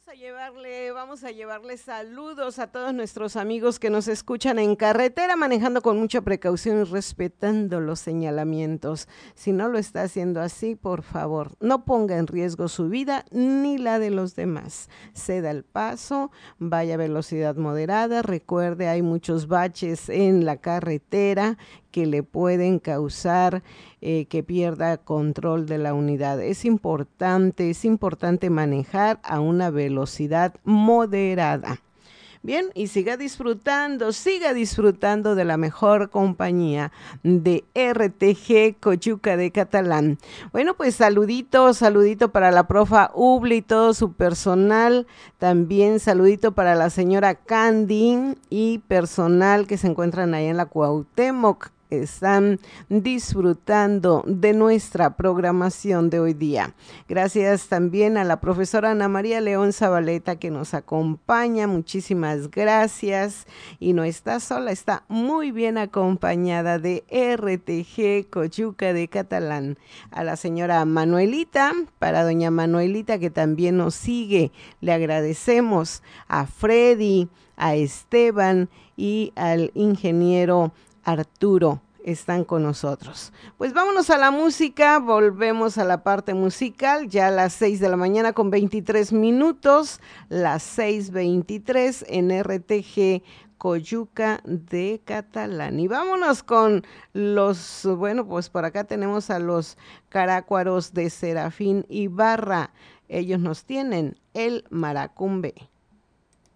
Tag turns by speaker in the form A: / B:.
A: Vamos a llevarle saludos a todos nuestros amigos que nos escuchan en carretera, manejando con mucha precaución y respetando los señalamientos. Si no lo está haciendo así, por favor, no ponga en riesgo su vida ni la de los demás. Ceda el paso, vaya a velocidad moderada. Recuerde, hay muchos baches en la carretera que le pueden causar que pierda control de la unidad. Es importante manejar a una velocidad moderada. Bien, y siga disfrutando de la mejor compañía de RTG Coyuca de Catalán. Bueno, pues saludito para la profa Ubli y todo su personal. También saludito para la señora Candy y personal que se encuentran ahí en la Cuauhtémoc. Están disfrutando de nuestra programación de hoy día. Gracias también a la profesora Ana María León Zabaleta que nos acompaña. Muchísimas gracias. Y no está sola, está muy bien acompañada de RTG Coyuca de Catalán. A la señora Manuelita, para doña Manuelita que también nos sigue, le agradecemos a Freddy, a Esteban y al ingeniero Arturo están con nosotros. Pues vámonos a la música, volvemos a la parte musical, ya a las 6 de la mañana con 23 minutos, las 6:23 en RTG Coyuca de Catalán. Y vámonos con pues por acá tenemos a los Carácuaros de Serafín Ibarra. Ellos nos tienen el Maracumbe.